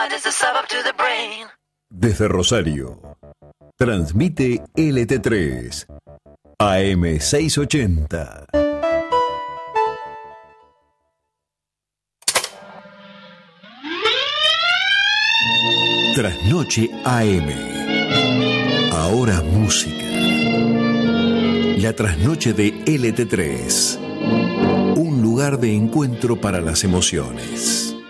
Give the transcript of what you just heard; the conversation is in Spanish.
Desde Rosario, transmite LT3, AM 680. Trasnoche AM. Ahora música. La trasnoche de LT3. Un lugar de encuentro para las emociones.